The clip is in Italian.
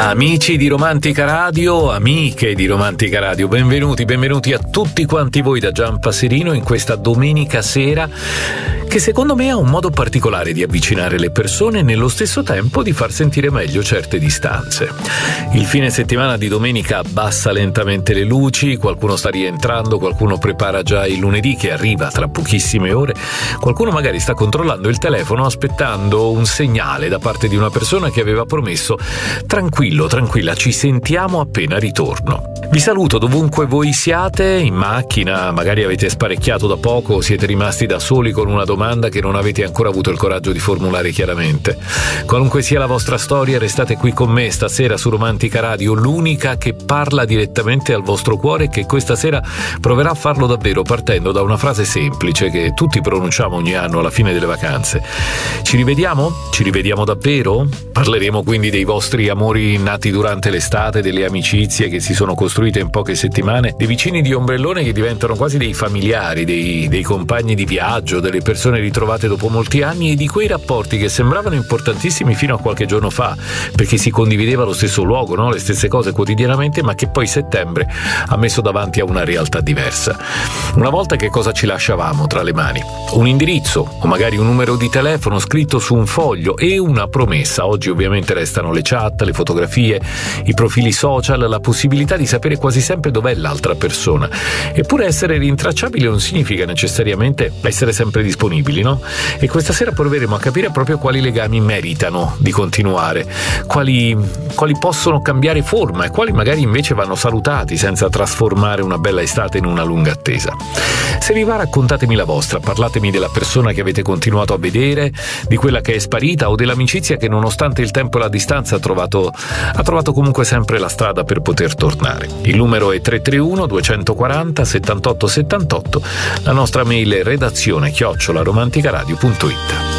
Amici di Romantica Radio, amiche di Romantica Radio, benvenuti a tutti quanti voi da Gian Passerino in questa domenica sera che secondo me ha un modo particolare di avvicinare le persone e nello stesso tempo di far sentire meglio certe distanze. Il fine settimana di domenica abbassa lentamente le luci, qualcuno sta rientrando, qualcuno prepara già il lunedì che arriva tra pochissime ore, qualcuno magari sta controllando il telefono aspettando un segnale da parte di una persona che aveva promesso tranquilla, ci sentiamo appena ritorno. Vi saluto dovunque voi siate, in macchina, magari avete sparecchiato da poco o siete rimasti da soli con una domanda che non avete ancora avuto il coraggio di formulare chiaramente. Qualunque sia la vostra storia, restate qui con me stasera su Romantica Radio, l'unica che parla direttamente al vostro cuore e che questa sera proverà a farlo davvero partendo da una frase semplice che tutti pronunciamo ogni anno alla fine delle vacanze. Ci rivediamo? Ci rivediamo davvero? Parleremo quindi dei vostri amori nati durante l'estate, delle amicizie che si sono costruite in poche settimane, dei vicini di ombrellone che diventano quasi dei familiari, dei compagni di viaggio, delle persone ritrovate dopo molti anni e di quei rapporti che sembravano importantissimi fino a qualche giorno fa, perché si condivideva lo stesso luogo, no? Le stesse cose quotidianamente, ma che poi settembre ha messo davanti a una realtà diversa. Una volta che cosa ci lasciavamo tra le mani? Un indirizzo o magari un numero di telefono scritto su un foglio e una promessa. Oggi ovviamente restano le chat, le fotografie, i profili social, la possibilità di sapere quasi sempre dov'è l'altra persona. Eppure essere rintracciabili non significa necessariamente essere sempre disponibili, no? E questa sera proveremo a capire proprio quali legami meritano di continuare, quali possono cambiare forma e quali magari invece vanno salutati senza trasformare una bella estate in una lunga attesa. Se vi va, raccontatemi la vostra, parlatemi della persona che avete continuato a vedere, di quella che è sparita o dell'amicizia che nonostante il tempo e la distanza ha trovato comunque sempre la strada per poter tornare. Il numero è 331 240 78 78, la nostra mail è redazione@romanticaradio.it.